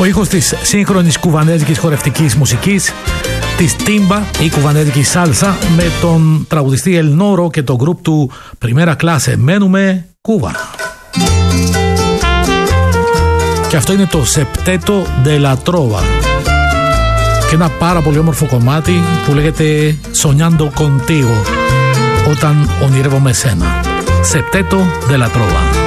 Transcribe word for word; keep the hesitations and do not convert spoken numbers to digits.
Ο ήχος της σύγχρονης κουβανέζικης χορευτικής μουσικής, της τίμπα ή κουβανέζικη σάλσα, με τον τραγουδιστή El Noro και το γκρουπ του Primera Clase. Μένουμε Κούβα. Και αυτό είναι το Septeto de la Trova. Και ένα πάρα πολύ όμορφο κομμάτι που λέγεται Soñando Contigo, όταν ονειρεύομαι εσένα. Septeto de la Trova.